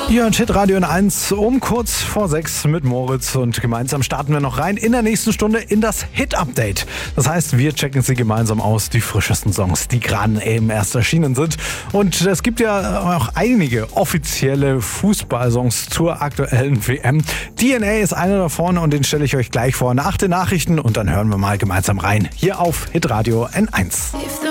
Ihr hört Hitradio N1 um kurz vor 6 mit Moritz und gemeinsam starten wir noch rein in der nächsten Stunde in das Hit-Update. Das heißt, wir checken sie gemeinsam aus, die frischesten Songs, die gerade eben erst erschienen sind. Und es gibt ja auch einige offizielle Fußballsongs zur aktuellen WM. DNA ist einer davon und den stelle ich euch gleich vor nach den Nachrichten und dann hören wir mal gemeinsam rein hier auf Hitradio N1.